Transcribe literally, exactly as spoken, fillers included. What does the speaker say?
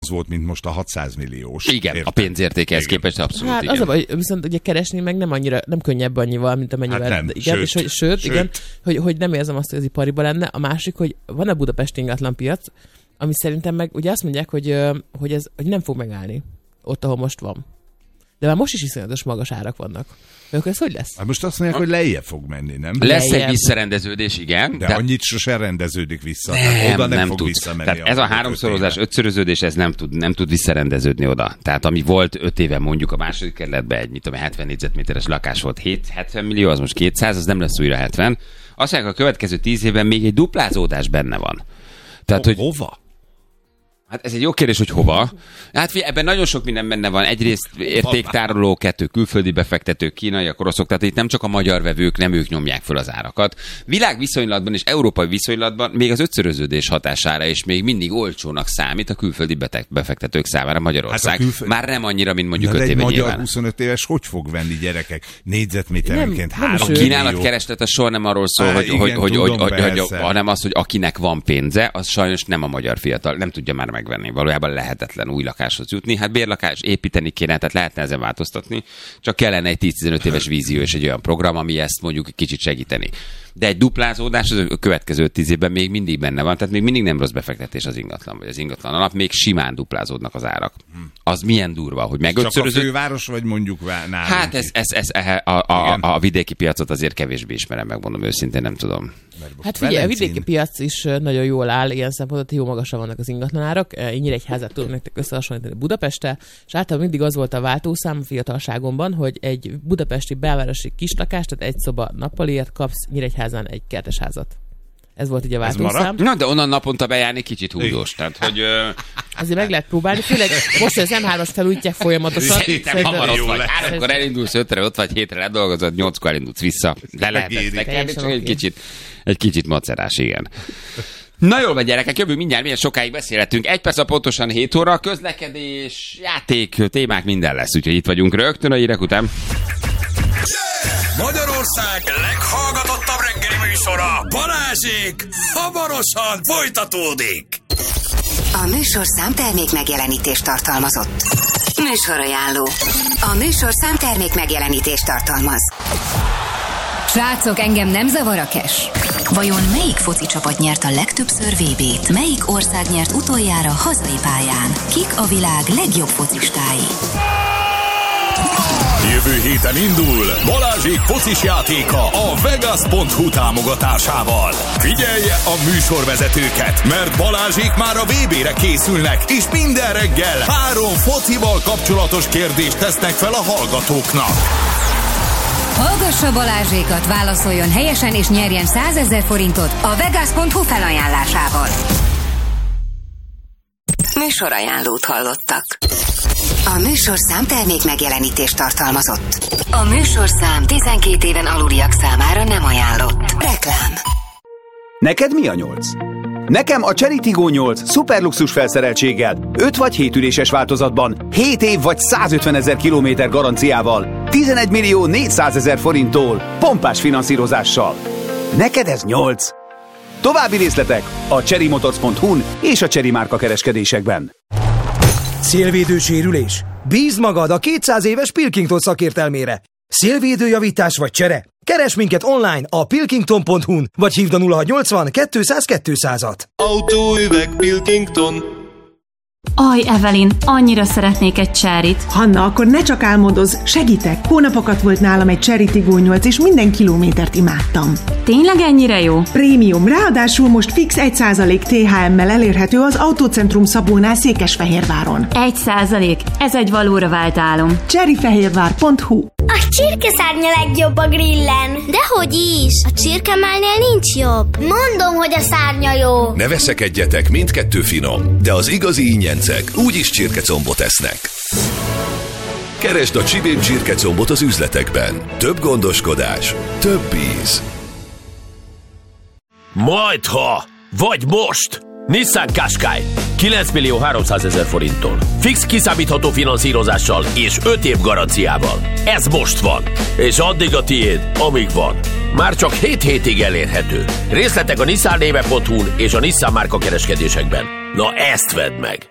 ugyanaz volt, mint most a hatszáz milliós. Igen, értem? A pénzértékehez képest abszolút. Hát igen. az a baj, viszont ugye keresni meg nem annyira, nem könnyebb annyival, mint amennyivel. Hát nem, igen, sőt, és hogy, sőt, sőt. igen, hogy, hogy nem érzem azt, hogy az ipariba lenne. A másik, hogy van a budapesti ingatlanpiac, ami szerintem meg ugye azt mondják, hogy, hogy ez hogy nem fog megállni ott, ahol most van. De már most is iszonyatos magas árak vannak. Akkor ez hogy lesz? Hát most azt mondják, hogy lejjebb fog menni, nem? Lesz Lejjebb. egy visszarendeződés, igen. De, de annyit sose rendeződik vissza. Nem, Tehát oda nem, nem fog tud. visszamenni. Tehát ez a háromszorozás, ötszöröződés, ez nem tud, nem tud visszarendeződni oda. Tehát ami volt öt éve mondjuk a második kerületben egy, mit tudom, hetven négyzetméteres lakás volt, hetven millió, az most kétszáz, az nem lesz újra hetven. Azt mondják, a következő tíz évben még egy duplázódás benne van. Tehát, Ho- hogy hova? Hát ez egy jó kérdés, hogy hova. Hát ebben nagyon sok minden benne van. Egyrészt értéktároló, kettő külföldi befektetők, kínaiak, oroszok, tehát itt nem csak a magyar vevők, nem ők nyomják föl az árakat. Világviszonylatban és európai viszonylatban még az ötszöröződés hatására is még mindig olcsónak számít a külföldi befektetők számára Magyarország. Hát külföld... Már nem annyira, mint mondjuk öt éve nyilván. egy magyar huszonöt éves hogy fog venni, gyerekek? Négyzetméterenként három A kínálat-kereslet az soha nem arról szól, hogy, hogy, hogy, hogy, hogy, hogy, hanem az, hogy akinek van pénze, az sajnos nem a magyar fiatal, nem tudja már megvenni. Valójában lehetetlen új lakáshoz jutni. Hát bérlakás építeni kéne, tehát lehetne ezen változtatni. Csak kellene egy tíz-tizenöt éves vízió és egy olyan program, ami ezt mondjuk egy kicsit segíteni. De egy duplázódás az a következő tíz évben még mindig benne van, tehát még mindig nem rossz befektetés az ingatlan, vagy az ingatlan alap, még simán duplázódnak az árak. Az milyen durva, hogy megötszöröző... Csak a főváros, vagy mondjuk nálunk? Hát ez, ez, ez, a, a, a, a vidéki piacot azért kevésbé ismerem, megmondom őszintén, nem tudom. Hát figyelj, a vidéki piac is nagyon jól áll, ilyen szempontból, jó magasan vannak az ingatlanárak. Én Nyíregyházát tudom nektek összehasonlítani Budapesttel, és általában mindig az volt a váltószám a fiatalságomban, hogy egy budapesti belvárosi kislakást, tehát egy szoba nappaliért kapsz Nyíregyházán egy kertesházat. Ez volt ugye a váltószám. Na, de onnan naponta bejárni kicsit húzós. Tehát, hogy... Ö... Azért meg lehet próbálni, főleg most az em hármas felújítják folyamatosan. Szerintem hamar ott vagy. Háromkor elindulsz, ötre ott vagy, hétre ledolgozod, nyolckor elindulsz vissza. Le lehet ezt nekem, csak egy kicsit, egy kicsit macerás, igen. Na jól van, gyerekek, jövő mindjárt, milyen sokáig beszélhetünk. Egy perc a pontosan hét óra, közlekedés, játék, témák, minden lesz. Úgyhogy itt vagyunk rögtön a hírek után. Magyarország leghallgatottabb reggeli műsora, Balázsék, hamarosan folytatódik. A műsorszám termék megjelenítést tartalmazott. Műsorajánló. A műsorszám termék megjelenítést tartalmaz. Srácok, engem nem zavar a cash. Vajon melyik foci csapat nyert a legtöbbször vé bét? Melyik ország nyert utoljára hazai pályán? Kik a világ legjobb focistái? Jövő héten indul Balázsék focis játéka a Vegas pont hu támogatásával. Figyelje a műsorvezetőket, mert Balázsék már a vé bére készülnek, és minden reggel három focival kapcsolatos kérdést tesznek fel a hallgatóknak. Hallgassa Balázsékat, válaszoljon helyesen és nyerjen százezer forintot a Vegas pont hu felajánlásával. Műsorajánlót hallottak. A műsorszám termék megjelenítést tartalmazott. A műsorszám tizenkét éven aluliak számára nem ajánlott. Reklám. Neked mi a nyolc? Nekem a Chery Tiggo nyolc szuperluxus felszereltséggel, öt vagy hét üléses változatban, hét év vagy százötvenezer kilométer garanciával, tizenegy millió négyszázezer forinttól, pompás finanszírozással. Neked ez nyolc. További részletek a cherrymotors pont hu-n és a Chery márka kereskedésekben. Szélvédő sérülés? Bízd magad a kétszáz éves Pilkington szakértelmére. Szélvédőjavítás vagy csere? Keresd minket online a pilkington pont hu-n, vagy hívd a nulla hatszáznyolcvan kétszáz kétszázat. Autóüveg Pilkington. Aj, Evelyn, annyira szeretnék egy Cheryt. Hanna, akkor ne csak álmodozz, segítek. Hónapokat volt nálam egy Chery Tiggo nyolc, és minden kilométert imádtam. Tényleg ennyire jó? Prémium, ráadásul most fix egy százalék té há emmel elérhető az Autócentrum Szabónál Székesfehérváron. Egy százalék? Ez egy valóra vált álom. cherryfehérvár pont hu. A csirkeszárnya legjobb a grillen. Dehogy is, a csirkemálnél nincs jobb. Mondom, hogy a szárnya jó. Ne veszekedjetek, mindkettő finom, de az igazi ingyencek úgyis csirkecombot esznek. Keresd a Csibén csirkecombot az üzletekben. Több gondoskodás, több íz. Majdha, vagy most! Nissan Qashqai kilenc millió háromszázezer forinttól. Fix kiszámítható finanszírozással és öt év garanciával. Ez most van. És addig a tiéd, amíg van. Már csak hét hétig elérhető. Részletek a nissan néve pont hu-n és a Nissan márka kereskedésekben. Na ezt vedd meg!